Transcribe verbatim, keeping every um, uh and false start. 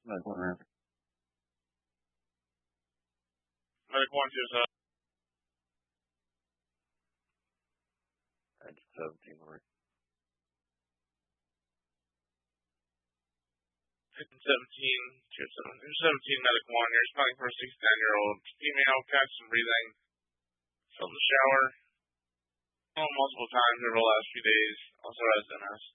Medic one Rapid. Medic one, two seven. Engine seventeen, right. Engine seventeen, two seven. Engine seventeen, Medic one. You're responding for a sixty-nine-year-old female, catch some breathing from the shower. Oh, multiple times over the last few days. Also has N S.